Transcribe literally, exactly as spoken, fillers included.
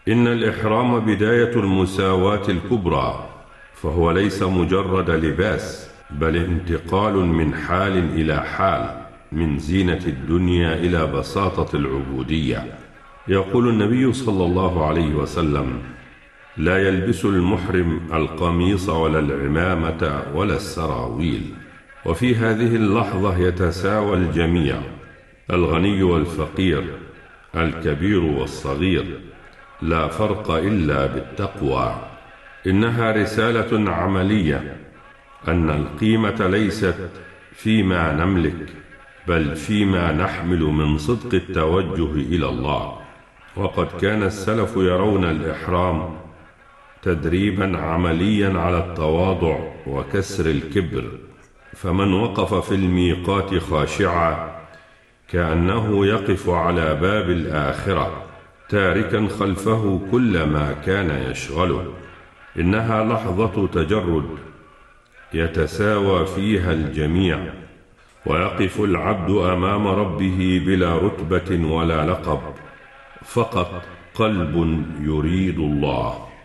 إن الإحرام بداية المساواة الكبرى، فهو ليس مجرد لباس، بل انتقال من حال إلى حال، من زينة الدنيا إلى بساطة العبودية. يقول النبي صلى الله عليه وسلم: لا يلبس المحرم القميص ولا العمامة ولا السراويل. وفي هذه اللحظة يتساوى الجميع، الغني والفقير، الكبير والصغير، لا فرق إلا بالتقوى. إنها رسالة عملية، أن القيمة ليست فيما نملك، بل فيما نحمل من صدق التوجه إلى الله. وقد كان السلف يرون الإحرام تدريبا عمليا على التواضع وكسر الكبر، فمن وقف في الميقات خاشعا كأنه يقف على باب الآخرة، تاركا خلفه كل ما كان يشغله. إنها لحظة تجرد يتساوى فيها الجميع، ويقف العبد أمام ربه بلا رتبة ولا لقب، فقط قلب يريد الله.